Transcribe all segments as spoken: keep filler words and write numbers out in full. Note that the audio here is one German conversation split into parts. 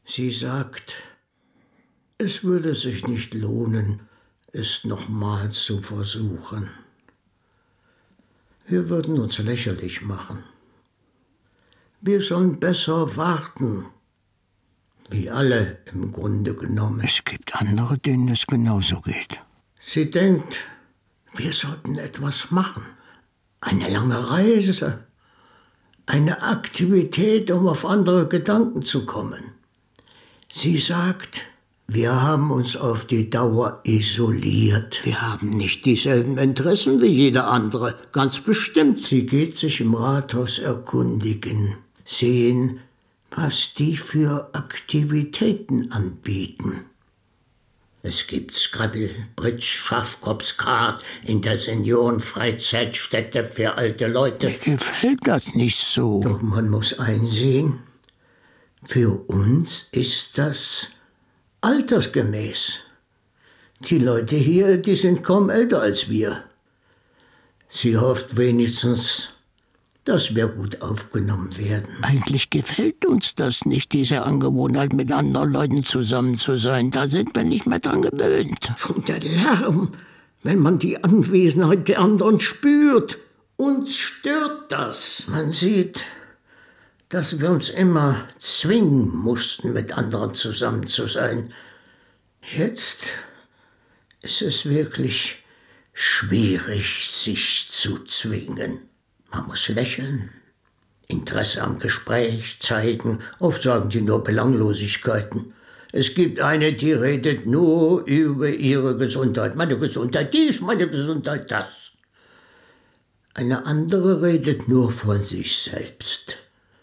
Sie sagt, es würde sich nicht lohnen, es nochmals zu versuchen. Wir würden uns lächerlich machen. Wir sollen besser warten, wie alle im Grunde genommen. Es gibt andere, denen es genauso geht. Sie denkt, wir sollten etwas machen. Eine lange Reise, eine Aktivität, um auf andere Gedanken zu kommen. Sie sagt, wir haben uns auf die Dauer isoliert. Wir haben nicht dieselben Interessen wie jeder andere, ganz bestimmt. Sie geht sich im Rathaus erkundigen, sehen, was die für Aktivitäten anbieten. Es gibt Scrabble, Bridge, Schafkopfskat in der Seniorenfreizeitstätte für alte Leute. Mir gefällt das nicht so. Doch man muss einsehen, für uns ist das altersgemäß. Die Leute hier, die sind kaum älter als wir. Sie hofft wenigstens, dass wir gut aufgenommen werden. Eigentlich gefällt uns das nicht, diese Angewohnheit, mit anderen Leuten zusammen zu sein. Da sind wir nicht mehr dran gewöhnt. Und der Lärm, wenn man die Anwesenheit der anderen spürt. Uns stört das. Man sieht, dass wir uns immer zwingen mussten, mit anderen zusammen zu sein. Jetzt ist es wirklich schwierig, sich zu zwingen. Man muss lächeln, Interesse am Gespräch zeigen. Oft sagen die nur Belanglosigkeiten. Es gibt eine, die redet nur über ihre Gesundheit. Meine Gesundheit dies, meine Gesundheit das. Eine andere redet nur von sich selbst.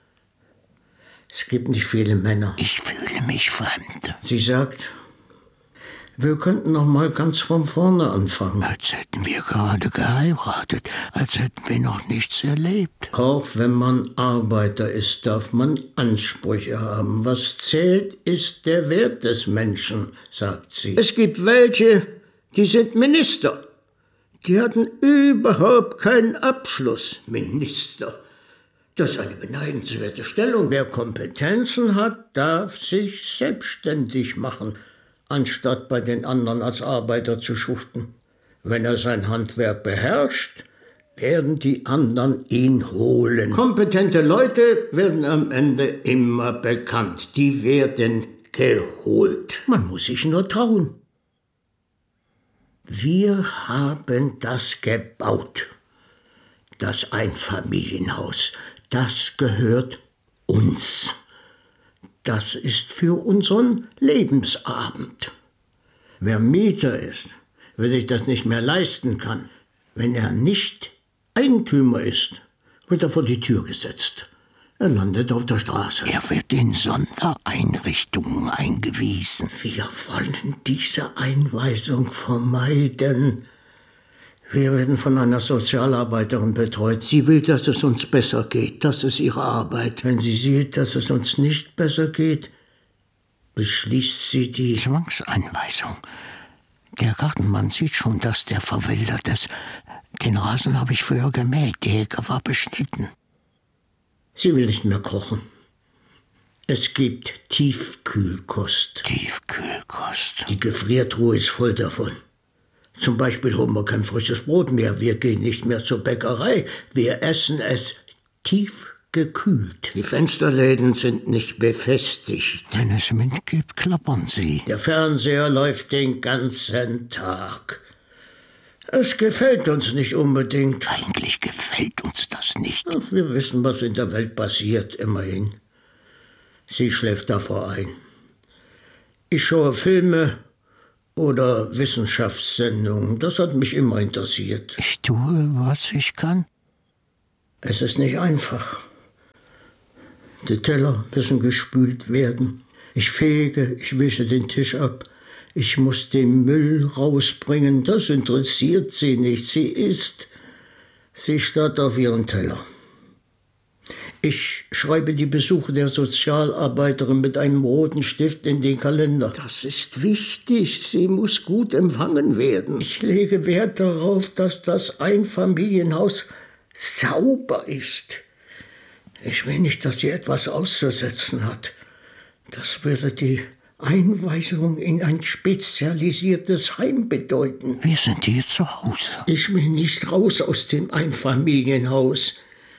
Es gibt nicht viele Männer. Ich fühle mich fremd. Sie sagt, wir könnten noch mal ganz von vorne anfangen. Als hätten wir gerade geheiratet, als hätten wir noch nichts erlebt. Auch wenn man Arbeiter ist, darf man Ansprüche haben. Was zählt, ist der Wert des Menschen, sagt sie. Es gibt welche, die sind Minister. Die hatten überhaupt keinen Abschluss. Minister. Das ist eine beneidenswerte Stellung. Wer Kompetenzen hat, darf sich selbstständig machen, anstatt bei den anderen als Arbeiter zu schuften. Wenn er sein Handwerk beherrscht, werden die anderen ihn holen. Kompetente Leute werden am Ende immer bekannt. Die werden geholt. Man muss sich nur trauen. Wir haben das gebaut. Das Einfamilienhaus. Das gehört uns. Das ist für unseren Lebensabend. Wer Mieter ist, wer sich das nicht mehr leisten kann, wenn er nicht Eigentümer ist, wird er vor die Tür gesetzt. Er landet auf der Straße. Er wird in Sondereinrichtungen eingewiesen. Wir wollen diese Einweisung vermeiden. Wir werden von einer Sozialarbeiterin betreut. Sie will, dass es uns besser geht. Das ist ihre Arbeit. Wenn sie sieht, dass es uns nicht besser geht, beschließt sie die Zwangseinweisung. Der Gartenmann sieht schon, dass der verwildert ist. Den Rasen habe ich früher gemäht, die Hecke war beschnitten. Sie will nicht mehr kochen. Es gibt Tiefkühlkost. Tiefkühlkost. Die Gefriertruhe ist voll davon. Zum Beispiel holen wir kein frisches Brot mehr, wir gehen nicht mehr zur Bäckerei, wir essen es tiefgekühlt. Die Fensterläden sind nicht befestigt. Wenn es Wind gibt, klappern sie. Der Fernseher läuft den ganzen Tag. Es gefällt uns nicht unbedingt. Eigentlich gefällt uns das nicht. Ach, wir wissen, was in der Welt passiert, immerhin. Sie schläft davor ein. Ich schaue Filme oder Wissenschaftssendungen. Das hat mich immer interessiert. Ich tue, was ich kann. Es ist nicht einfach. Die Teller müssen gespült werden. Ich fege, ich wische den Tisch ab. Ich muss den Müll rausbringen. Das interessiert sie nicht. Sie isst. Sie starrt auf ihren Teller. Ich schreibe die Besuche der Sozialarbeiterin mit einem roten Stift in den Kalender. Das ist wichtig. Sie muss gut empfangen werden. Ich lege Wert darauf, dass das Einfamilienhaus sauber ist. Ich will nicht, dass sie etwas auszusetzen hat. Das würde die Einweisung in ein spezialisiertes Heim bedeuten. Wir sind hier zu Hause. Ich will nicht raus aus dem Einfamilienhaus.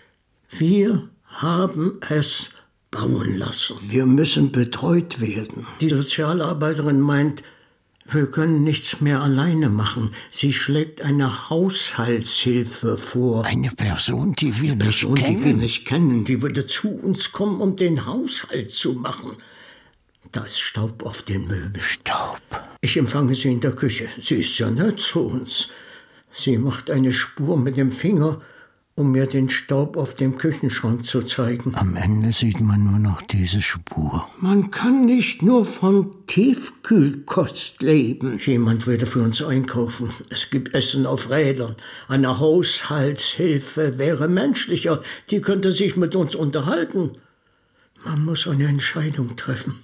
Wir haben es bauen lassen. Wir müssen betreut werden. Die Sozialarbeiterin meint, wir können nichts mehr alleine machen. Sie schlägt eine Haushaltshilfe vor. Eine Person, die wir eine nicht Person, kennen? die wir nicht kennen. Die würde zu uns kommen, um den Haushalt zu machen. Da ist Staub auf den Möbeln. Staub? Ich empfange sie in der Küche. Sie ist ja nett zu uns. Sie macht eine Spur mit dem Finger, um mir den Staub auf dem Küchenschrank zu zeigen. Am Ende sieht man nur noch diese Spur. Man kann nicht nur von Tiefkühlkost leben. Jemand würde für uns einkaufen. Es gibt Essen auf Rädern. Eine Haushaltshilfe wäre menschlicher. Die könnte sich mit uns unterhalten. Man muss eine Entscheidung treffen.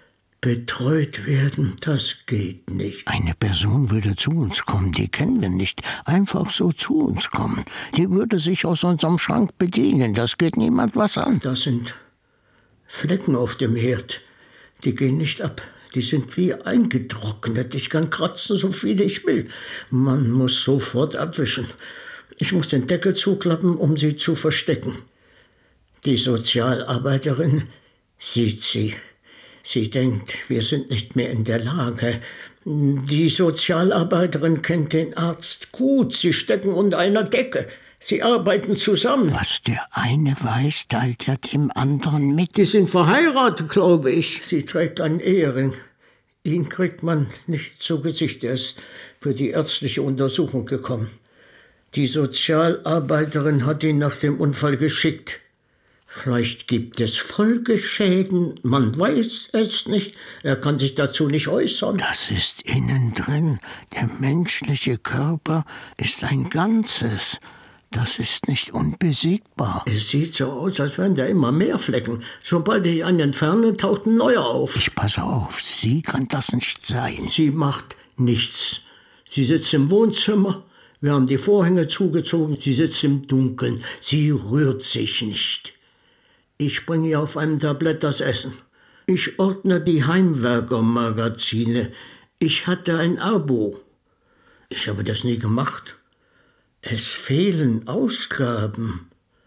Betreut werden, das geht nicht. Eine Person würde zu uns kommen, die kennen wir nicht. Einfach so zu uns kommen. Die würde sich aus unserem Schrank bedienen. Das geht niemand was an. Das sind Flecken auf dem Herd. Die gehen nicht ab. Die sind wie eingetrocknet. Ich kann kratzen, so viel ich will. Man muss sofort abwischen. Ich muss den Deckel zuklappen, um sie zu verstecken. Die Sozialarbeiterin sieht sie. Sie denkt, wir sind nicht mehr in der Lage. Die Sozialarbeiterin kennt den Arzt gut. Sie stecken unter einer Decke. Sie arbeiten zusammen. Was der eine weiß, teilt er dem anderen mit. Die sind verheiratet, glaube ich. Sie trägt einen Ehering. Ihn kriegt man nicht zu Gesicht. Er ist für die ärztliche Untersuchung gekommen. Die Sozialarbeiterin hat ihn nach dem Unfall geschickt. Vielleicht gibt es Folgeschäden, man weiß es nicht. Er kann sich dazu nicht äußern. Das ist innen drin. Der menschliche Körper ist ein Ganzes. Das ist nicht unbesiegbar. Es sieht so aus, als wären da immer mehr Flecken. Sobald ich einen entferne, taucht ein neuer auf. Ich passe auf, sie kann das nicht sein. Sie macht nichts. Sie sitzt im Wohnzimmer. Wir haben die Vorhänge zugezogen. Sie sitzt im Dunkeln. Sie rührt sich nicht. Ich bringe ihr auf einem Tablett das Essen. Ich ordne die Heimwerker-Magazine. Ich hatte ein Abo. Ich habe das nie gemacht. Es fehlen Ausgaben.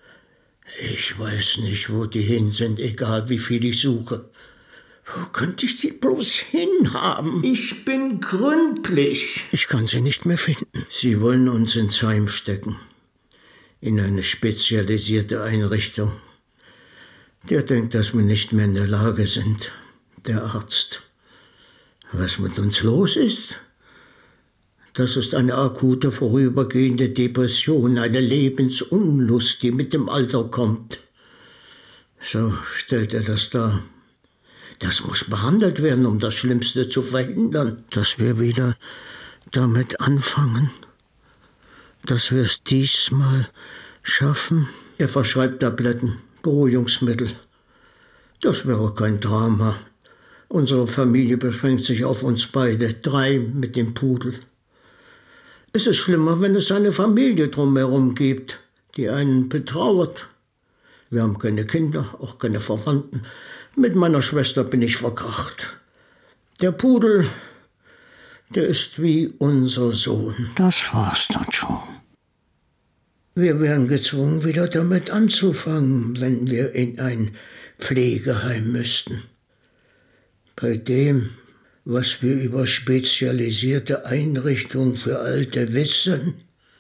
Ich weiß nicht, wo die hin sind, egal wie viel ich suche. Wo könnte ich die bloß hinhaben? Ich bin gründlich. Ich kann sie nicht mehr finden. Sie wollen uns ins Heim stecken. In eine spezialisierte Einrichtung. Der denkt, dass wir nicht mehr in der Lage sind. Der Arzt. Was mit uns los ist? Das ist eine akute, vorübergehende Depression, eine Lebensunlust, die mit dem Alter kommt. So stellt er das dar. Das muss behandelt werden, um das Schlimmste zu verhindern. Dass wir wieder damit anfangen. Dass wir es diesmal schaffen. Er verschreibt Tabletten. Beruhigungsmittel. Das wäre kein Drama. Unsere Familie beschränkt sich auf uns beide, drei mit dem Pudel. Es ist schlimmer, wenn es eine Familie drumherum gibt, die einen betrauert. Wir haben keine Kinder, auch keine Verwandten. Mit meiner Schwester bin ich verkracht. Der Pudel, der ist wie unser Sohn. Das war's dann schon. Wir wären gezwungen, wieder damit anzufangen, wenn wir in ein Pflegeheim müssten. Bei dem, was wir über spezialisierte Einrichtungen für Alte wissen,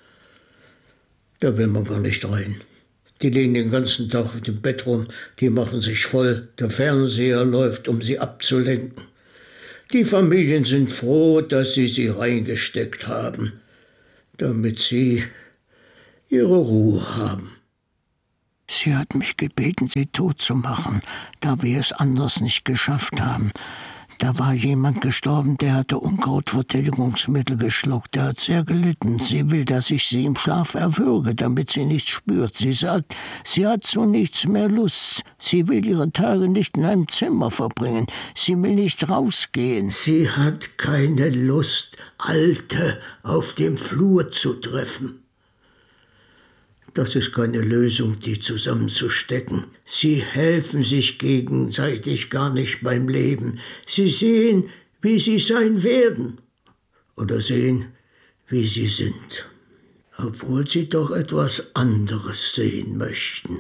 da will man gar nicht rein. Die liegen den ganzen Tag auf dem Bett rum, die machen sich voll, der Fernseher läuft, um sie abzulenken. Die Familien sind froh, dass sie sie reingesteckt haben, damit sie ihre Ruhe haben. Sie hat mich gebeten, sie tot zu machen, da wir es anders nicht geschafft haben. Da war jemand gestorben, der hatte Unkrautvertilgungsmittel geschluckt. Der hat sehr gelitten. Sie will, dass ich sie im Schlaf erwürge, damit sie nichts spürt. Sie sagt, sie hat zu nichts mehr Lust. Sie will ihre Tage nicht in einem Zimmer verbringen. Sie will nicht rausgehen. Sie hat keine Lust, Alte auf dem Flur zu treffen. Das ist keine Lösung, die zusammenzustecken. Sie helfen sich gegenseitig gar nicht beim Leben. Sie sehen, wie sie sein werden. Oder sehen, wie sie sind. Obwohl sie doch etwas anderes sehen möchten.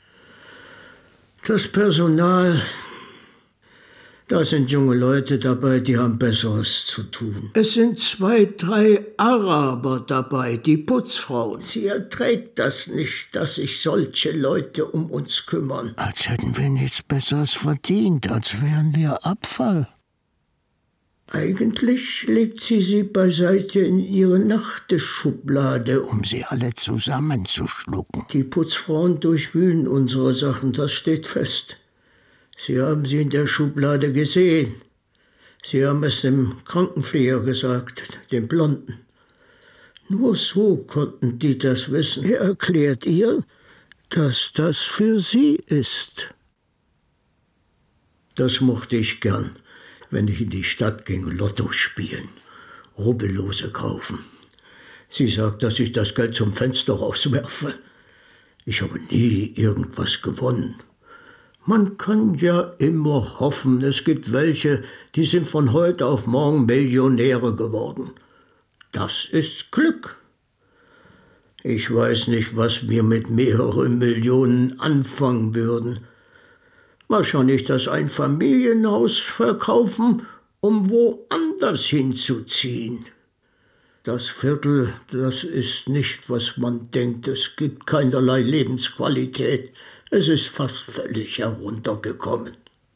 Das Personal, da sind junge Leute dabei, die haben Besseres zu tun. Es sind zwei, drei Araber dabei, die Putzfrauen. Sie erträgt das nicht, dass sich solche Leute um uns kümmern. Als hätten wir nichts Besseres verdient, als wären wir Abfall. Eigentlich legt sie sie beiseite in ihre Nachttischschublade, um sie alle zusammenzuschlucken. Die Putzfrauen durchwühlen unsere Sachen, das steht fest. Sie haben sie in der Schublade gesehen. Sie haben es dem Krankenpfleger gesagt, dem Blonden. Nur so konnten die das wissen. Er erklärt ihr, dass das für sie ist. Das mochte ich gern, wenn ich in die Stadt ging, Lotto spielen, Rubbellose kaufen. Sie sagt, dass ich das Geld zum Fenster rauswerfe. Ich habe nie irgendwas gewonnen. Man kann ja immer hoffen, es gibt welche, die sind von heute auf morgen Millionäre geworden. Das ist Glück. Ich weiß nicht, was wir mit mehreren Millionen anfangen würden. Wahrscheinlich das Einfamilienhaus verkaufen, um woanders hinzuziehen. Das Viertel, das ist nicht, was man denkt. Es gibt keinerlei Lebensqualität. Es ist fast völlig heruntergekommen.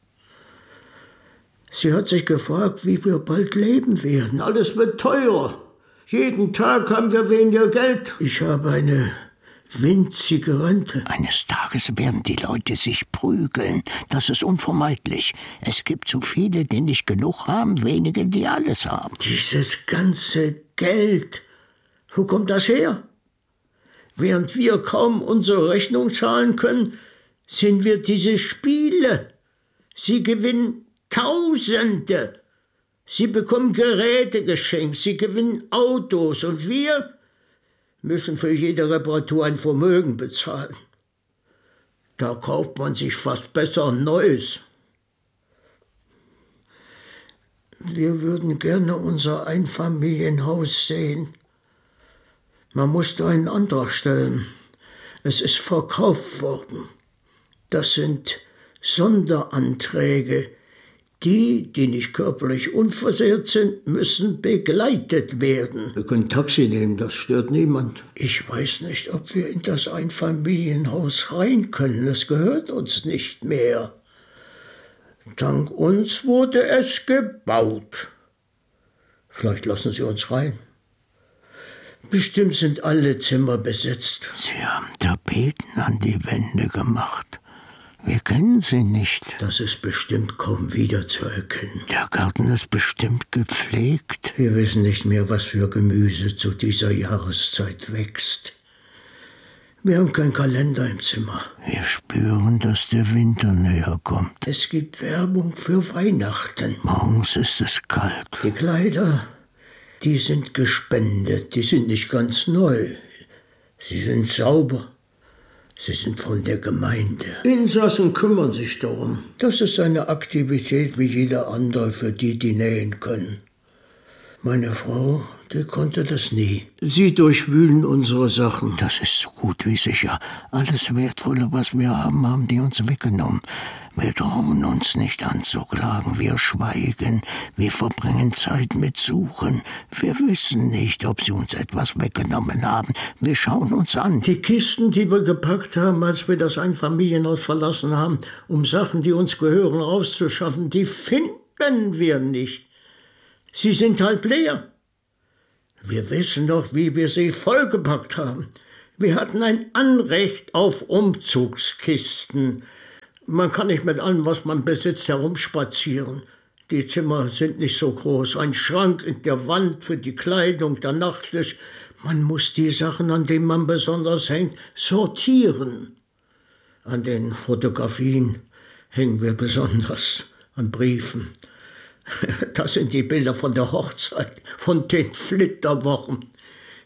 Sie hat sich gefragt, wie wir bald leben werden. Alles wird teurer. Jeden Tag haben wir weniger Geld. Ich habe eine winzige Rente. Eines Tages werden die Leute sich prügeln. Das ist unvermeidlich. Es gibt so viele, die nicht genug haben, wenige, die alles haben. Dieses ganze Geld, wo kommt das her? Während wir kaum unsere Rechnung zahlen können, sind wir diese Spiele. Sie gewinnen Tausende. Sie bekommen Geräte geschenkt, sie gewinnen Autos und wir müssen für jede Reparatur ein Vermögen bezahlen. Da kauft man sich fast besser ein Neues. Wir würden gerne unser Einfamilienhaus sehen. Man musste einen Antrag stellen. Es ist verkauft worden. Das sind Sonderanträge. Die, die nicht körperlich unversehrt sind, müssen begleitet werden. Wir können Taxi nehmen, das stört niemand. Ich weiß nicht, ob wir in das Einfamilienhaus rein können. Es gehört uns nicht mehr. Dank uns wurde es gebaut. Vielleicht lassen Sie uns rein. Bestimmt sind alle Zimmer besetzt. Sie haben Tapeten an die Wände gemacht. Wir kennen sie nicht. Das ist bestimmt kaum wiederzuerkennen. Der Garten ist bestimmt gepflegt. Wir wissen nicht mehr, was für Gemüse zu dieser Jahreszeit wächst. Wir haben keinen Kalender im Zimmer. Wir spüren, dass der Winter näher kommt. Es gibt Werbung für Weihnachten. Morgens ist es kalt. Die Kleider, die sind gespendet. Die sind nicht ganz neu. Sie sind sauber. Sie sind von der Gemeinde. Insassen kümmern sich darum. Das ist eine Aktivität wie jeder andere, für die, die nähen können. Meine Frau, die konnte das nie. Sie durchwühlen unsere Sachen. Das ist so gut wie sicher. Alles Wertvolle, was wir haben, haben die uns weggenommen. Wir trauen uns nicht anzuklagen. Wir schweigen. Wir verbringen Zeit mit Suchen. Wir wissen nicht, ob sie uns etwas weggenommen haben. Wir schauen uns an. Die Kisten, die wir gepackt haben, als wir das Einfamilienhaus verlassen haben, um Sachen, die uns gehören, rauszuschaffen, die finden wir nicht. Sie sind halb leer. Wir wissen doch, wie wir sie vollgepackt haben. Wir hatten ein Anrecht auf Umzugskisten. Man kann nicht mit allem, was man besitzt, herumspazieren. Die Zimmer sind nicht so groß. Ein Schrank in der Wand für die Kleidung, der Nachttisch. Man muss die Sachen, an denen man besonders hängt, sortieren. An den Fotografien hängen wir besonders, an Briefen. Das sind die Bilder von der Hochzeit, von den Flitterwochen.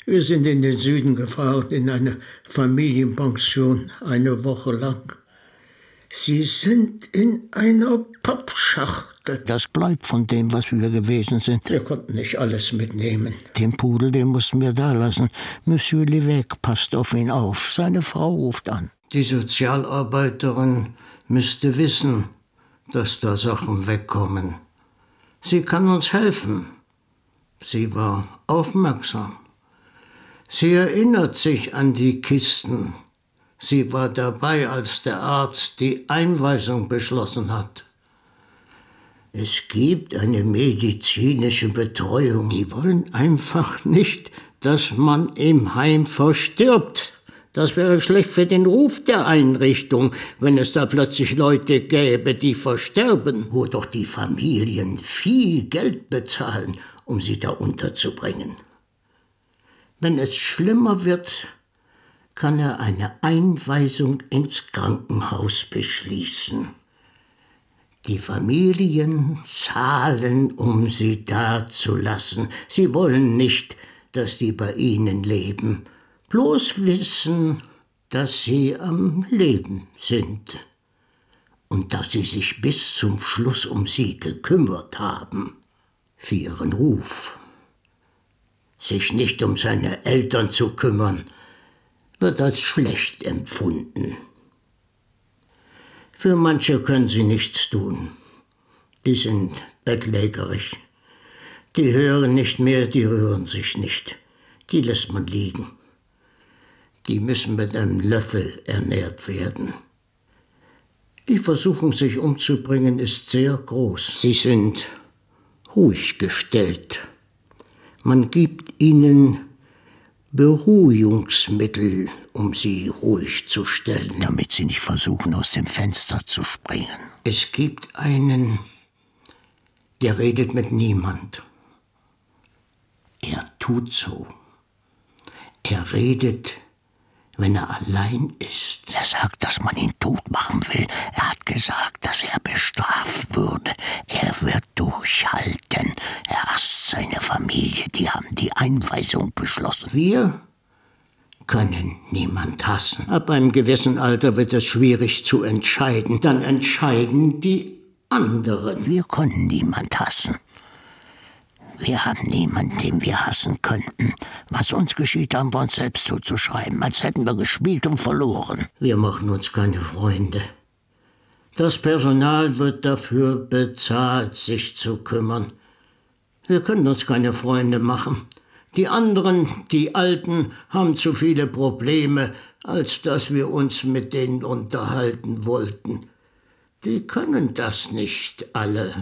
Wir sind in den Süden gefahren, in eine Familienpension, eine Woche lang. Sie sind in einer Pappschachtel. Das bleibt von dem, was wir gewesen sind. Wir konnten nicht alles mitnehmen. Den Pudel, den mussten wir da lassen. Monsieur Lévesque passt auf ihn auf. Seine Frau ruft an. Die Sozialarbeiterin müsste wissen, dass da Sachen wegkommen. Sie kann uns helfen. Sie war aufmerksam. Sie erinnert sich an die Kisten. Sie war dabei, als der Arzt die Einweisung beschlossen hat. Es gibt eine medizinische Betreuung. Die wollen einfach nicht, dass man im Heim verstirbt. Das wäre schlecht für den Ruf der Einrichtung, wenn es da plötzlich Leute gäbe, die versterben, wo doch die Familien viel Geld bezahlen, um sie da unterzubringen. Wenn es schlimmer wird, kann er eine Einweisung ins Krankenhaus beschließen. Die Familien zahlen, um sie dazulassen. Sie wollen nicht, dass die bei ihnen leben. Bloß wissen, dass sie am Leben sind und dass sie sich bis zum Schluss um sie gekümmert haben, für ihren Ruf. Sich nicht um seine Eltern zu kümmern, wird als schlecht empfunden. Für manche können sie nichts tun. Die sind bettlägerig. Die hören nicht mehr, die rühren sich nicht. Die lässt man liegen. Die müssen mit einem Löffel ernährt werden. Die Versuchung, sich umzubringen, ist sehr groß. Sie sind ruhig gestellt. Man gibt ihnen Beruhigungsmittel, um sie ruhig zu stellen. Damit sie nicht versuchen, aus dem Fenster zu springen. Es gibt einen, der redet mit niemand. Er tut so. Er redet, wenn er allein ist. Er sagt, dass man ihn tot machen will. Er hat gesagt, dass er bestraft würde. Er wird durchhalten. Er hasst seine Familie. Die haben die Einweisung beschlossen. Wir können niemand hassen. Ab einem gewissen Alter wird es schwierig zu entscheiden. Dann entscheiden die anderen. Wir können niemand hassen. Wir haben niemanden, den wir hassen könnten. Was uns geschieht, haben wir uns selbst zuzuschreiben, als hätten wir gespielt und verloren. Wir machen uns keine Freunde. Das Personal wird dafür bezahlt, sich zu kümmern. Wir können uns keine Freunde machen. Die anderen, die Alten, haben zu viele Probleme, als dass wir uns mit denen unterhalten wollten. Die können das nicht alle.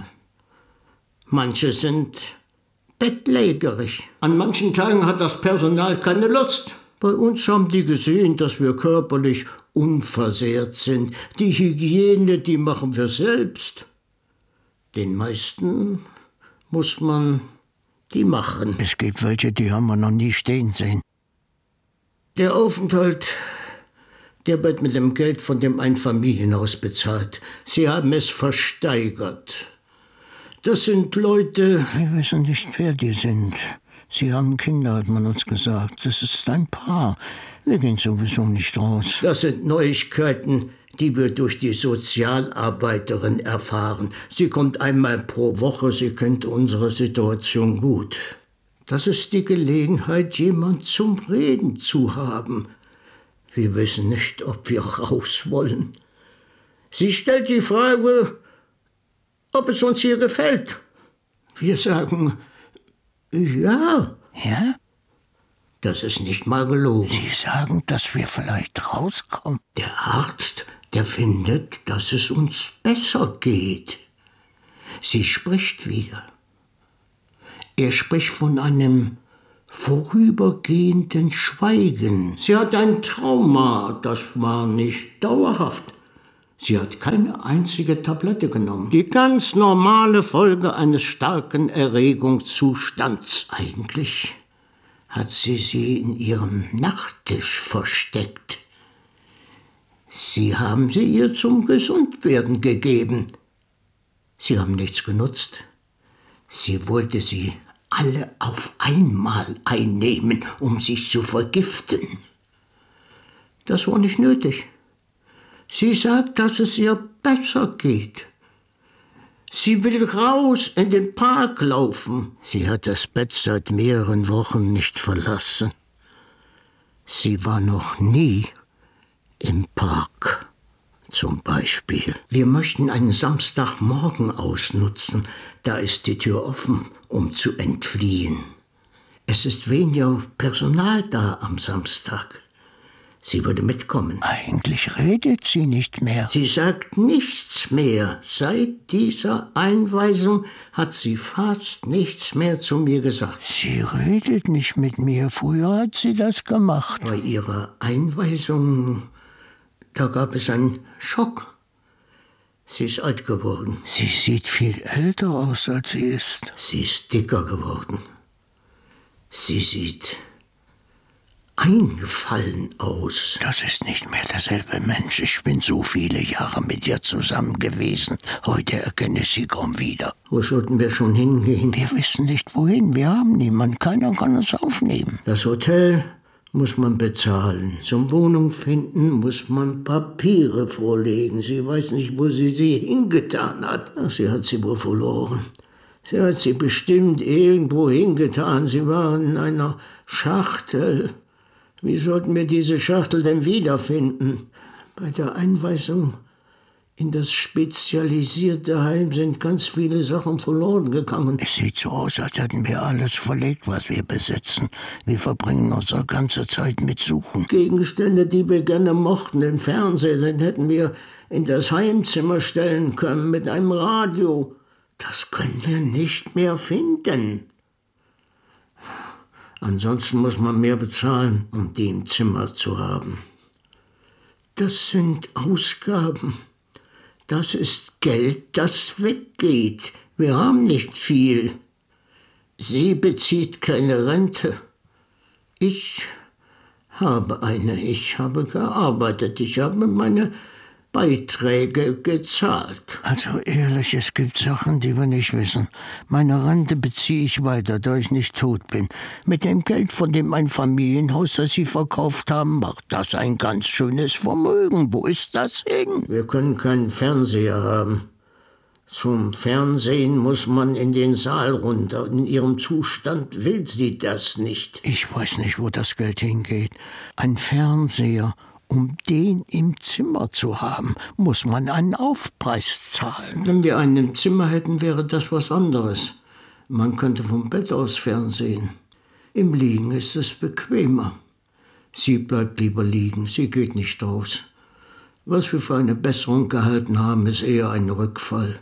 Manche sind bettlägerig. An manchen Tagen hat das Personal keine Lust. Bei uns haben die gesehen, dass wir körperlich unversehrt sind. Die Hygiene, die machen wir selbst. Den meisten muss man die machen. Es gibt welche, die haben wir noch nie stehen sehen. Der Aufenthalt, der wird mit dem Geld von dem Einfamilienhaus bezahlt. Sie haben es versteigert. Das sind Leute... Wir wissen nicht, wer die sind. Sie haben Kinder, hat man uns gesagt. Das ist ein Paar. Wir gehen sowieso nicht raus. Das sind Neuigkeiten, die wir durch die Sozialarbeiterin erfahren. Sie kommt einmal pro Woche, sie kennt unsere Situation gut. Das ist die Gelegenheit, jemand zum Reden zu haben. Wir wissen nicht, ob wir raus wollen. Sie stellt die Frage, ob es uns hier gefällt. Wir sagen, ja. Ja? Das ist nicht mal gelogen. Sie sagen, dass wir vielleicht rauskommen. Der Arzt, der findet, dass es uns besser geht. Sie spricht wieder. Er spricht von einem vorübergehenden Schweigen. Sie hat ein Trauma, das war nicht dauerhaft. Sie hat keine einzige Tablette genommen. Die ganz normale Folge eines starken Erregungszustands. Eigentlich hat sie sie in ihrem Nachttisch versteckt. Sie haben sie ihr zum Gesundwerden gegeben. Sie haben nichts genutzt. Sie wollte sie alle auf einmal einnehmen, um sich zu vergiften. Das war nicht nötig. Sie sagt, dass es ihr besser geht. Sie will raus in den Park laufen. Sie hat das Bett seit mehreren Wochen nicht verlassen. Sie war noch nie im Park, zum Beispiel. Wir möchten einen Samstagmorgen ausnutzen. Da ist die Tür offen, um zu entfliehen. Es ist weniger Personal da am Samstag. Sie würde mitkommen. Eigentlich redet sie nicht mehr. Sie sagt nichts mehr. Seit dieser Einweisung hat sie fast nichts mehr zu mir gesagt. Sie redet nicht mit mir. Früher hat sie das gemacht. Bei ihrer Einweisung, da gab es einen Schock. Sie ist alt geworden. Sie sieht viel älter aus, als sie ist. Sie ist dicker geworden. Sie sieht eingefallen aus. Das ist nicht mehr derselbe Mensch. Ich bin so viele Jahre mit ihr zusammen gewesen. Heute erkenne ich sie kaum wieder. Wo sollten wir schon hingehen? Wir wissen nicht, wohin. Wir haben niemanden. Keiner kann uns aufnehmen. Das Hotel muss man bezahlen. Zum Wohnung finden muss man Papiere vorlegen. Sie weiß nicht, wo sie sie hingetan hat. Ach, sie hat sie wohl verloren. Sie hat sie bestimmt irgendwo hingetan. Sie war in einer Schachtel. Wie sollten wir diese Schachtel denn wiederfinden? Bei der Einweisung in das spezialisierte Heim sind ganz viele Sachen verloren gegangen. Es sieht so aus, als hätten wir alles verlegt, was wir besitzen. Wir verbringen unsere ganze Zeit mit Suchen. Gegenstände, die wir gerne mochten, den Fernseher, den hätten wir in das Heimzimmer stellen können mit einem Radio. Das können wir nicht mehr finden. Ansonsten muss man mehr bezahlen, um die im Zimmer zu haben. Das sind Ausgaben. Das ist Geld, das weggeht. Wir haben nicht viel. Sie bezieht keine Rente. Ich habe eine. Ich habe gearbeitet. Ich habe meine Beiträge gezahlt. Also ehrlich, es gibt Sachen, die wir nicht wissen. Meine Rente beziehe ich weiter, da ich nicht tot bin. Mit dem Geld von dem Einfamilienhaus, das Sie verkauft haben, macht das ein ganz schönes Vermögen. Wo ist das hin? Wir können keinen Fernseher haben. Zum Fernsehen muss man in den Saal runter. In ihrem Zustand will sie das nicht. Ich weiß nicht, wo das Geld hingeht. Ein Fernseher. Um den im Zimmer zu haben, muss man einen Aufpreis zahlen. Wenn wir einen im Zimmer hätten, wäre das was anderes. Man könnte vom Bett aus fernsehen. Im Liegen ist es bequemer. Sie bleibt lieber liegen, sie geht nicht raus. Was wir für eine Besserung gehalten haben, ist eher ein Rückfall.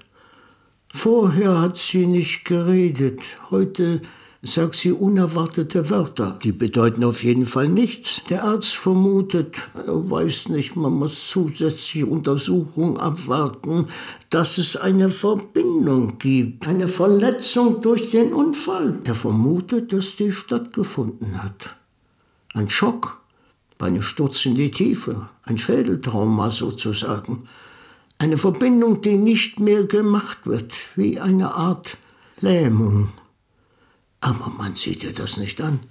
Vorher hat sie nicht geredet. Heute sagt sie unerwartete Wörter. Die bedeuten auf jeden Fall nichts. Der Arzt vermutet, er weiß nicht, man muss zusätzliche Untersuchungen abwarten, dass es eine Verbindung gibt. Eine Verletzung durch den Unfall. Er vermutet, dass die stattgefunden hat. Ein Schock, bei einem Sturz in die Tiefe, ein Schädeltrauma sozusagen. Eine Verbindung, die nicht mehr gemacht wird, wie eine Art Lähmung. Aber man sieht ihr das nicht an.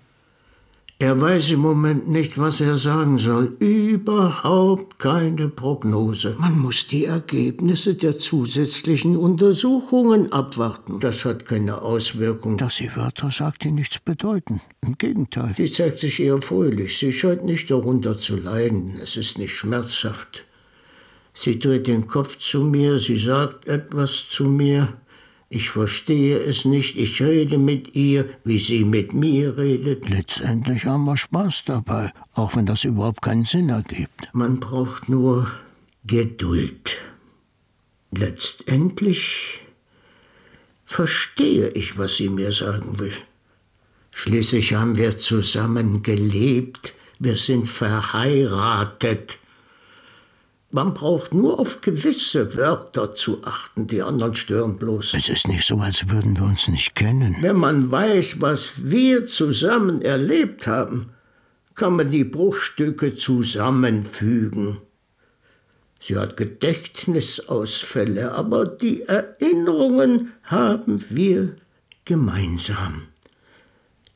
Er weiß im Moment nicht, was er sagen soll. Überhaupt keine Prognose. Man muss die Ergebnisse der zusätzlichen Untersuchungen abwarten. Das hat keine Auswirkung. Dass sie Wörter sagt, die nichts bedeuten. Im Gegenteil. Sie zeigt sich eher fröhlich. Sie scheint nicht darunter zu leiden. Es ist nicht schmerzhaft. Sie dreht den Kopf zu mir. Sie sagt etwas zu mir. Ich verstehe es nicht, ich rede mit ihr, wie sie mit mir redet. Letztendlich haben wir Spaß dabei, auch wenn das überhaupt keinen Sinn ergibt. Man braucht nur Geduld. Letztendlich verstehe ich, was sie mir sagen will. Schließlich haben wir zusammen gelebt, wir sind verheiratet. Man braucht nur auf gewisse Wörter zu achten, die anderen stören bloß. Es ist nicht so, als würden wir uns nicht kennen. Wenn man weiß, was wir zusammen erlebt haben, kann man die Bruchstücke zusammenfügen. Sie hat Gedächtnisausfälle, aber die Erinnerungen haben wir gemeinsam.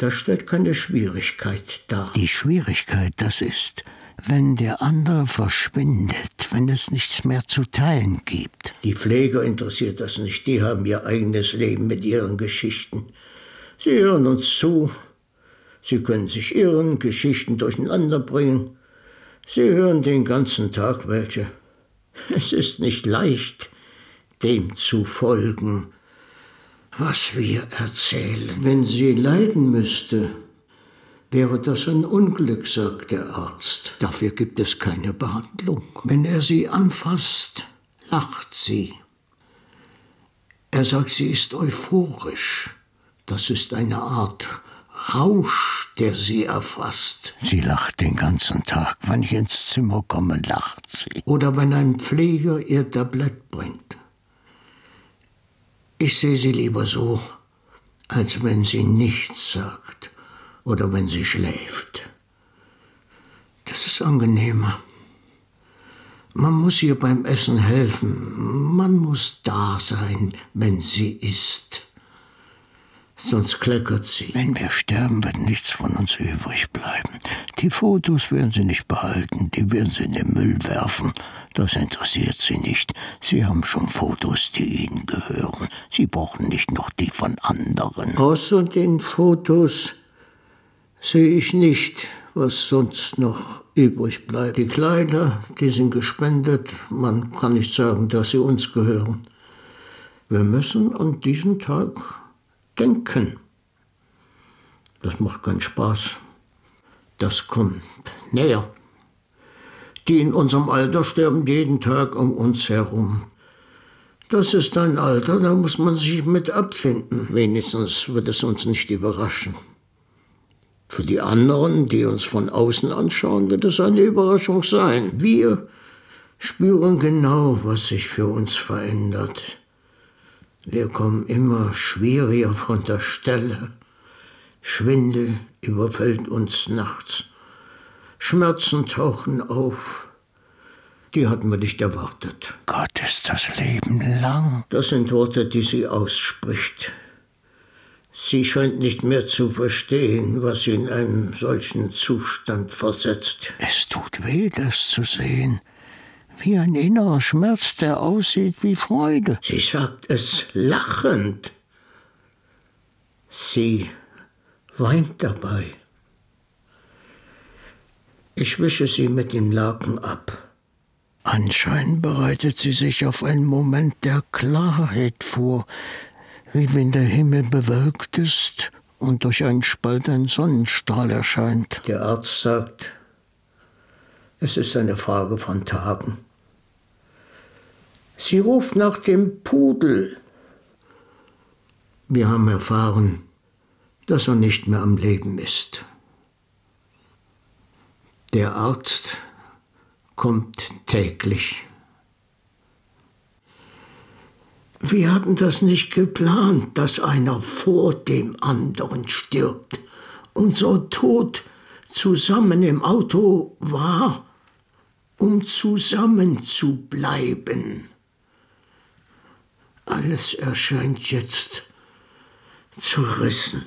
Das stellt keine Schwierigkeit dar. Die Schwierigkeit, das ist, wenn der andere verschwindet, wenn es nichts mehr zu teilen gibt. Die Pfleger interessiert das nicht. Die haben ihr eigenes Leben mit ihren Geschichten. Sie hören uns zu. Sie können sich irren, Geschichten durcheinander bringen. Sie hören den ganzen Tag welche. Es ist nicht leicht, dem zu folgen, was wir erzählen. Wenn sie leiden müsste, wäre das ein Unglück, sagt der Arzt. Dafür gibt es keine Behandlung. Wenn er sie anfasst, lacht sie. Er sagt, sie ist euphorisch. Das ist eine Art Rausch, der sie erfasst. Sie lacht den ganzen Tag. Wenn ich ins Zimmer komme, lacht sie. Oder wenn ein Pfleger ihr Tablett bringt. Ich sehe sie lieber so, als wenn sie nichts sagt oder wenn sie schläft. Das ist angenehmer. Man muss ihr beim Essen helfen. Man muss da sein, wenn sie isst. Sonst kleckert sie. Wenn wir sterben, wird nichts von uns übrig bleiben. Die Fotos werden sie nicht behalten, die werden sie in den Müll werfen. Das interessiert sie nicht. Sie haben schon Fotos, die ihnen gehören. Sie brauchen nicht noch die von anderen. Außer den Fotos sehe ich nicht, was sonst noch übrig bleibt. Die Kleider, die sind gespendet. Man kann nicht sagen, dass sie uns gehören. Wir müssen an diesen Tag denken. Das macht keinen Spaß. Das kommt näher. Die in unserem Alter sterben jeden Tag um uns herum. Das ist ein Alter, da muss man sich mit abfinden. Wenigstens wird es uns nicht überraschen. Für die anderen, die uns von außen anschauen, wird es eine Überraschung sein. Wir spüren genau, was sich für uns verändert. Wir kommen immer schwieriger von der Stelle. Schwindel überfällt uns nachts. Schmerzen tauchen auf. Die hatten wir nicht erwartet. Gott, ist das Leben lang. Das sind Worte, die sie ausspricht. Sie scheint nicht mehr zu verstehen, was sie in einen solchen Zustand versetzt. Es tut weh, das zu sehen. Wie ein innerer Schmerz, der aussieht wie Freude. Sie sagt es lachend. Sie weint dabei. Ich wische sie mit dem Laken ab. Anscheinend bereitet sie sich auf einen Moment der Klarheit vor, wie wenn der Himmel bewölkt ist und durch einen Spalt ein Sonnenstrahl erscheint. Der Arzt sagt, es ist eine Frage von Tagen. Sie ruft nach dem Pudel. Wir haben erfahren, dass er nicht mehr am Leben ist. Der Arzt kommt täglich. Wir hatten das nicht geplant, dass einer vor dem anderen stirbt. Unser Tod zusammen im Auto war, um zusammen zu bleiben. Alles erscheint jetzt zerrissen.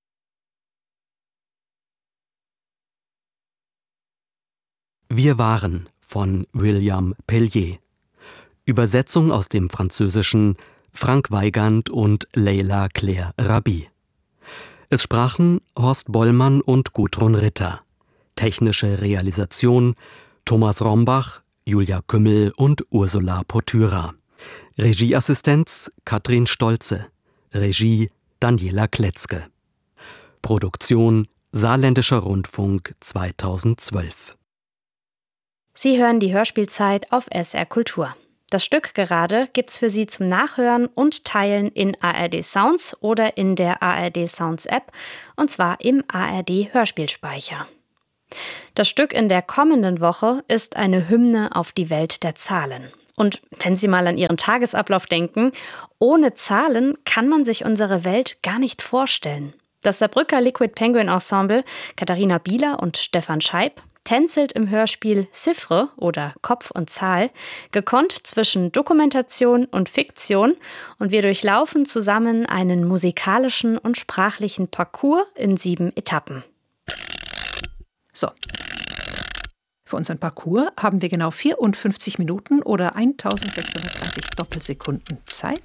Wir waren von William Pellier. Übersetzung aus dem Französischen Frank Weigand und Leila Claire Rabi. Es sprachen Horst Bollmann und Gudrun Ritter. Technische Realisation Thomas Rombach, Julia Kümmel und Ursula Potyra. Regieassistenz Katrin Stolze. Regie Daniela Kletzke. Produktion Saarländischer Rundfunk zweitausendzwölf. Sie hören die Hörspielzeit auf S R Kultur. Das Stück gerade gibt's für Sie zum Nachhören und Teilen in A R D Sounds oder in der A R D Sounds App, und zwar im A R D Hörspielspeicher. Das Stück in der kommenden Woche ist eine Hymne auf die Welt der Zahlen. Und wenn Sie mal an Ihren Tagesablauf denken, ohne Zahlen kann man sich unsere Welt gar nicht vorstellen. Das Saarbrücker Liquid Penguin Ensemble, Katharina Bieler und Stefan Scheib, tänzelt im Hörspiel Chiffre oder Kopf und Zahl, gekonnt zwischen Dokumentation und Fiktion, und wir durchlaufen zusammen einen musikalischen und sprachlichen Parcours in sieben Etappen. So. Für unseren Parcours haben wir genau vierundfünfzig Minuten oder eintausendsechshundertzwanzig Doppelsekunden Zeit.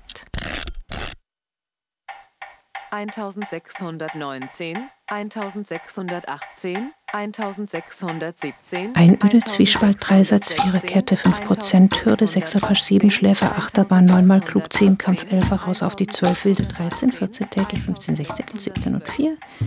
eintausendsechshundertneunzehn, eintausendsechshundertachtzehn, eintausendsechshundertsiebzehn. Einöde, Zwiespalt, Dreisatz, Viererkette, fünf Prozent, Hürde, Sechser, Pasch, sieben, Schläfer, Achterbahn, neunmal klug, zehn, Kampf, Elfer, Raus auf die zwölf, Wilde, dreizehn, vierzehn, täglich, fünfzehn, sechzehn, siebzehn und vier.